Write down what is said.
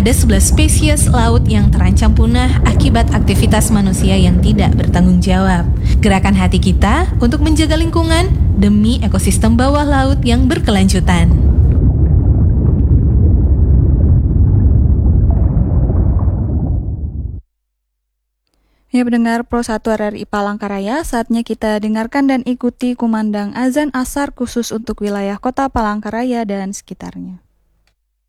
ada 11 spesies laut yang terancam punah akibat aktivitas manusia yang tidak bertanggung jawab. Gerakan hati kita untuk menjaga lingkungan demi ekosistem bawah laut yang berkelanjutan. Ya, pendengar Pro 1 RRI Palangkaraya, saatnya kita dengarkan dan ikuti kumandang azan asar khusus untuk wilayah kota Palangkaraya dan sekitarnya.